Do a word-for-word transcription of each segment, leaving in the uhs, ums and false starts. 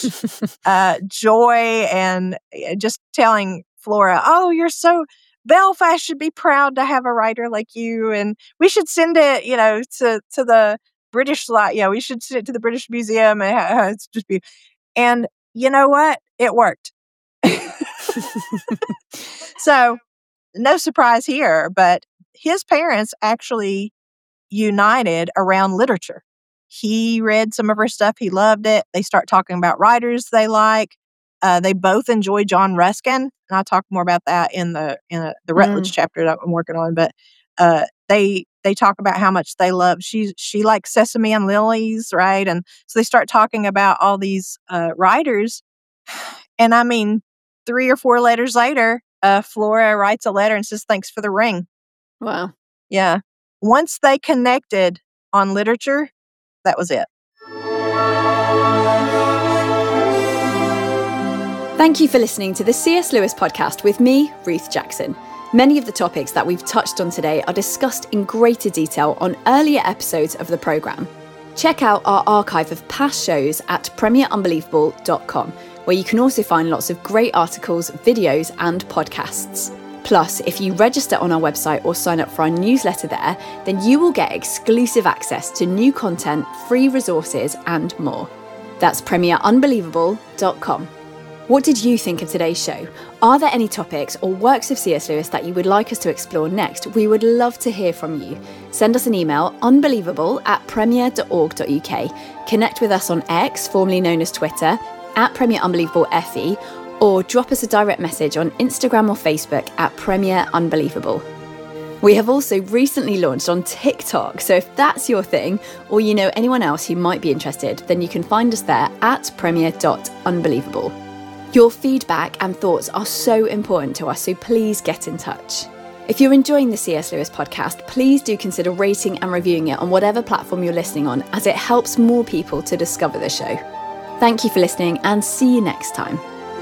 much uh, joy and just telling Flora, oh, you're so, Belfast should be proud to have a writer like you. And we should send it, you know, to, to the British, you know, we should send it to the British Museum. And it's just be, and you know what? It worked. So no surprise here, but his parents actually united around literature. He read some of her stuff. He loved it. They start talking about writers they like. Uh, they both enjoy John Ruskin, and I'll talk more about that in the in a, the Rutledge Mm. chapter that I'm working on. But uh, they they talk about how much they love. She she likes Sesame and Lilies, right? And so they start talking about all these uh, writers. And I mean, three or four letters later, uh, Flora writes a letter and says, "Thanks for the ring." Wow. Yeah. Once they connected on literature, that was it. Thank you for listening to the C S Lewis podcast with me, Ruth Jackson. Many of the topics that we've touched on today are discussed in greater detail on earlier episodes of the programme. Check out our archive of past shows at premier unbelievable dot com, where you can also find lots of great articles, videos and podcasts. Plus, if you register on our website or sign up for our newsletter there, then you will get exclusive access to new content, free resources and more. That's premier unbelievable dot com. What did you think of today's show? Are there any topics or works of C S Lewis that you would like us to explore next? We would love to hear from you. Send us an email, unbelievable at premier dot org dot uk. Connect with us on X, formerly known as Twitter, at Premier Unbelievable F E, or drop us a direct message on Instagram or Facebook at Premier Unbelievable. We have also recently launched on TikTok, so if that's your thing, or you know anyone else who might be interested, then you can find us there at premier dot unbelievable. Your feedback and thoughts are so important to us, so please get in touch. If you're enjoying the C S Lewis podcast, please do consider rating and reviewing it on whatever platform you're listening on, as it helps more people to discover the show. Thank you for listening, and see you next time.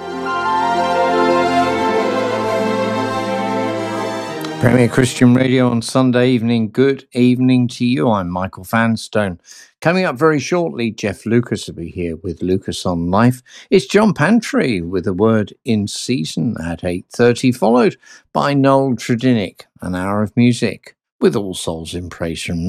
Premier Christian Radio on Sunday evening. Good evening to you. I'm Michael Fanstone. Coming up very shortly, Jeff Lucas will be here with Lucas on Life. It's John Pantry with a word in season at eight thirty, followed by Noel Tredinnick, an hour of music with All Souls in Praise from